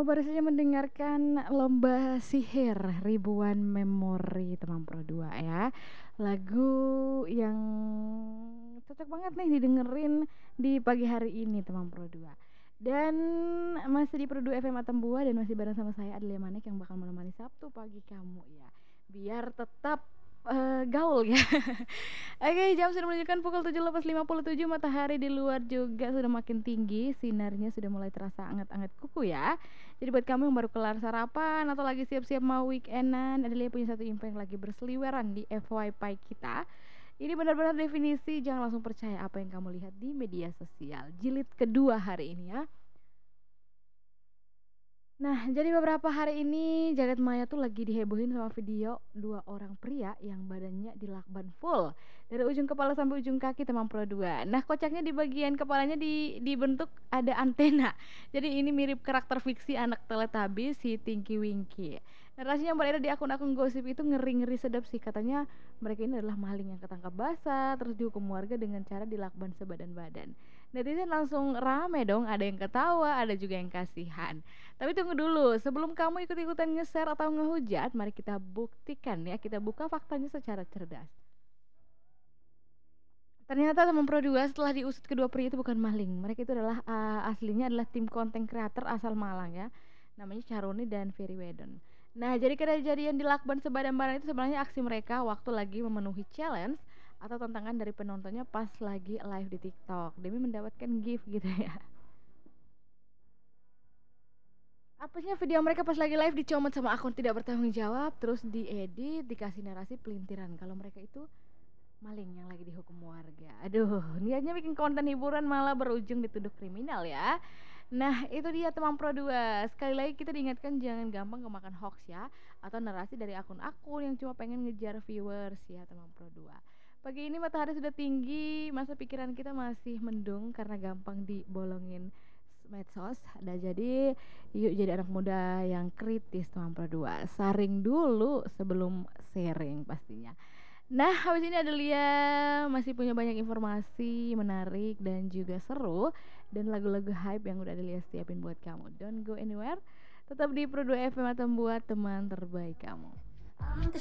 Baru saja mendengarkan Lomba Sihir Ribuan Memori Teman Pro 2 ya. Lagu yang cocok banget nih didengerin di pagi hari ini Teman Pro 2. Dan masih di Pro 2 FM Atambua dan masih bareng sama saya Adelia Manik yang bakal menemani Sabtu pagi kamu ya. Biar tetap gaul ya. Oke, jam sudah menunjukkan pukul 17.57. Matahari di luar juga sudah makin tinggi, sinarnya sudah mulai terasa anget-anget kuku ya. Jadi buat kamu yang baru kelar sarapan atau lagi siap-siap mau weekendan, Adelia punya satu info yang lagi berseliweran di FYP kita. Ini benar-benar definisi jangan langsung percaya apa yang kamu lihat di media sosial. Jilid kedua hari ini ya. Nah, jadi beberapa hari ini jagat maya tuh lagi dihebohin sama video dua orang pria yang badannya dilakban full dari ujung kepala sampai ujung kaki teman Pro 2. Nah, kocaknya di bagian kepalanya dibentuk ada antena. Jadi ini mirip karakter fiksi anak Teletubbies si Tinky Winky. Narasinya yang beredar di akun-akun gosip itu ngeri-ngeri sedap sih. Katanya mereka ini adalah maling yang ketangkap basah terus dihukum warga dengan cara dilakban sebadan-badan. Netizen langsung rame dong, ada yang ketawa, ada juga yang kasihan. Tapi tunggu dulu, sebelum kamu ikut-ikutan nge-share atau ngehujat, mari kita buktikan ya, kita buka faktanya secara cerdas. Ternyata teman Pro 2 setelah diusut kedua pria itu bukan maling. Mereka itu adalah aslinya adalah tim konten creator asal Malang ya. Namanya Charoni dan Ferry Wedon. Nah, jadi kejadian di Lakban Sebadan-Badan itu sebenarnya aksi mereka waktu lagi memenuhi challenge atau tantangan dari penontonnya pas lagi live di TikTok demi mendapatkan gift gitu ya. Apesnya video mereka pas lagi live dicomot sama akun tidak bertanggung jawab, terus diedit, dikasih narasi pelintiran kalau mereka itu maling yang lagi dihukum warga. Aduh, niatnya bikin konten hiburan malah berujung dituduh kriminal ya. Nah, itu dia teman Pro 2. Sekali lagi kita diingatkan jangan gampang kemakan hoax ya atau narasi dari akun-akun yang cuma pengen ngejar viewers ya teman Pro 2. Pagi ini matahari sudah tinggi, masa pikiran kita masih mendung karena gampang dibolongin medsos. Nah, jadi yuk jadi anak muda yang kritis teman Pro 2. Saring dulu sebelum sharing pastinya. Nah, habis ini Adelia masih punya banyak informasi menarik dan juga seru dan lagu-lagu hype yang udah Adelia siapin buat kamu. Don't go anywhere. Tetap di Pro 2 FM atau buat teman terbaik kamu.